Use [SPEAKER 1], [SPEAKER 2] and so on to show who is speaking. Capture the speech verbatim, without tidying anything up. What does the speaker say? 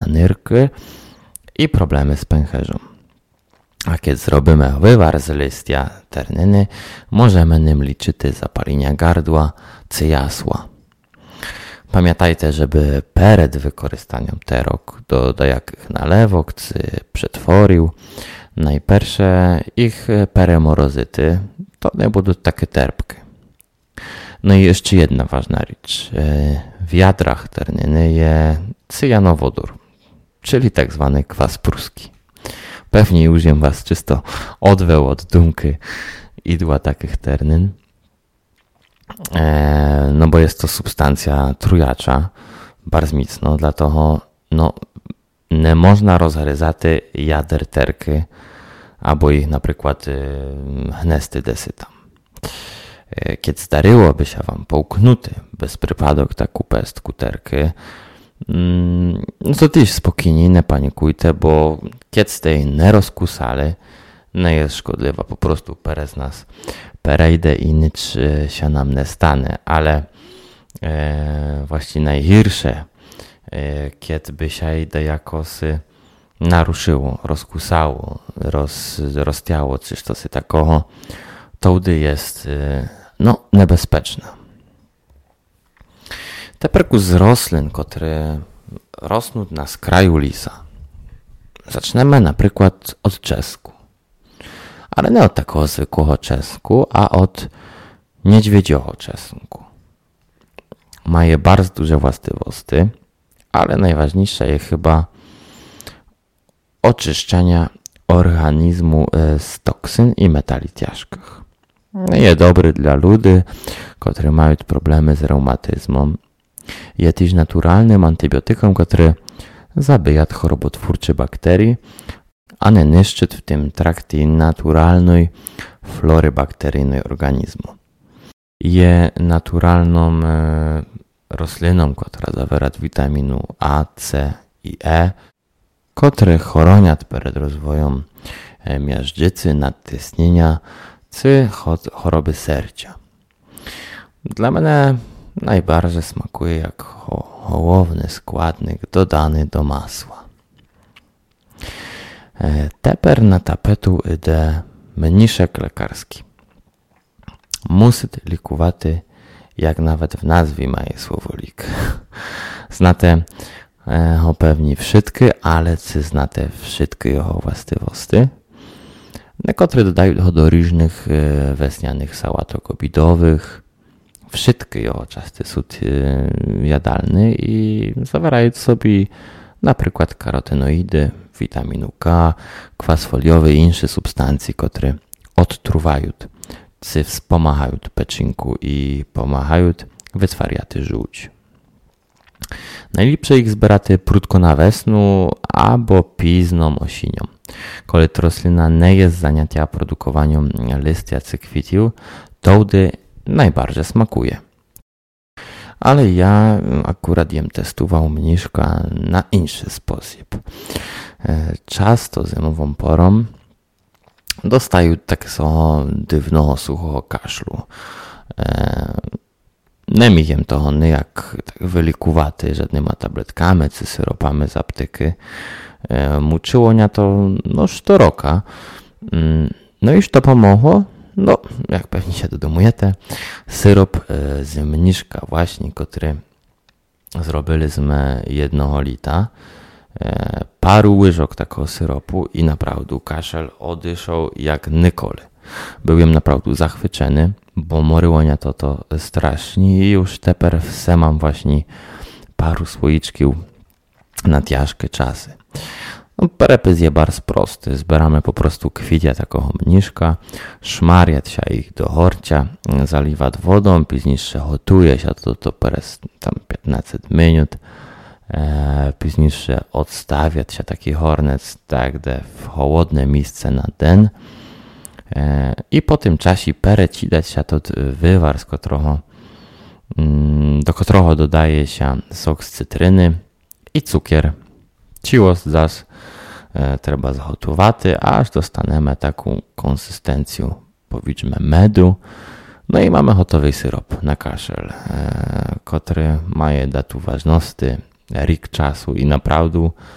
[SPEAKER 1] nyrky i problemy z pęcherzą. A kiedy zrobimy wywar z listia terniny, możemy nim liczyć zapalenia gardła czy jasła. Pamiętajcie, żeby przed wykorzystaniem terok do jakich nalewok czy przetworił, najpierw ich peremorozyty, to nie będą takie terpkie. No i jeszcze jedna ważna rzecz. W jadrach terniny jest cyjanowodór, czyli tak zwany kwas pruski. Pewnie już jem was czysto odweł od dumki idła takich ternyn. E, no bo jest to substancja trujacza, bardzo mocno, dlatego no, nie można rozgryzać jader terki, albo ich na przykład hnesty desy tam. E, kiedy zdaryłoby się wam połknuty bez przypadek taką pestku terki, mm, no to też spokojnie, nie panikujcie, bo kiedy tej nie rozkusali, nie jest szkodliwa, po prostu perez nas perejdę i nic się nam nie stanie, ale e, właśnie najgorsze, e, kiedy by się idę jakoś naruszyło, rozkusało, roz, roztiało, coś to się takoho, to wtedy jest e, no, niebezpieczne. Teperku z roślin, które rosną na skraju lisa. Zaczniemy na przykład od czesku. Ale nie od takiego zwykłego czesku, a od niedźwiedziogo czesnku. Ma je bardzo duże właściwości, ale najważniejsze jest chyba oczyszczenia organizmu z toksyn i metali ciężkich. Jest dobry dla ludzi, którzy mają problemy z reumatyzmem. Jest też naturalnym antybiotykiem, który zabija chorobotwórcze bakterii, a nie niszczy w tym trakcie naturalnej flory bakteryjnej organizmu. Jest naturalną e, rośliną, która zawiera witaminu A, C i E, które chronią przed rozwojem e, miażdżycy, nadciśnienia czy choroby serca. Dla mnie najbardziej smakuje jak hołowny składnik dodany do masła. Teper na tapetu idzie mniszek lekarski. Musyt likuwaty, jak nawet w nazwie ma je słowo lik. Znate ho pewnie wszystkie, ale czy znate wszystkie jego właściwości? Niektóre dodają go do różnych wesnianych sałatok obidowych. Wszystkie jego części są jadalne i zawierają w sobie na przykład karotenoidy, witaminu K, kwas foliowy i inne substancje, które odtruwają, czy wspomagają peczynku i pomagają wytwarzać żółć. Najlepsze ich zbierać prudko na wiosnę albo późną osinią. Kiedy roślina nie jest zajęta produkowaniem listia czy kwitów, to wtedy najbardziej smakuje. Ale ja akurat jem testował mniszka na inny sposób. Często zimową porą dostaję takiego dywnego, suchego kaszlu. Nie mi jem toho jak tak wylikuwaty, żadnymi tabletkami czy syropami z apteki. Muczyło mnie to no sztoroka. No i to pomogło. No, jak pewnie się dodomujecie, syrop z mniszka właśnie, który zrobiliśmy jednego lita, paru łyżok takiego syropu i naprawdę kaszel odeszł jak nikoly. Byłem naprawdę zachwycony, bo moryło mnie to to strasznie i już teper wse mam właśnie paru słoiczków na ciężkie czasy. No, przepis jest bardzo prosty. Zbieramy po prostu kwitia takiego mniszka, szmariać się ich do horcia, zaliwać wodą, później się gotuje się to, to przez tam piętnaście minut, e, później się odstawiać się taki hornec tak, w chłodne miejsce na den e, i po tym czasie perecidać się to wywar, z którego, mm, do którego dodaje się sok z cytryny i cukier. Ciłos zaś e, trzeba zgotować, aż dostaniemy taką konsystencję, powiedzmy, medu. No i mamy gotowy syrop na kaszel, e, który ma datu ważności, rik czasu i naprawdę